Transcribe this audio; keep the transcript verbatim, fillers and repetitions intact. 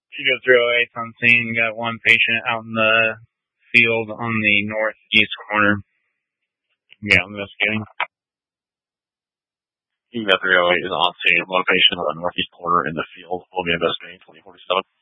Echo three oh eight's on scene. Got one patient out in the field on the northeast corner. Yeah, I'm investigating. Echo three oh eight is on scene. One patient on the northeast corner in the field. We'll be investigating twenty forty-seven.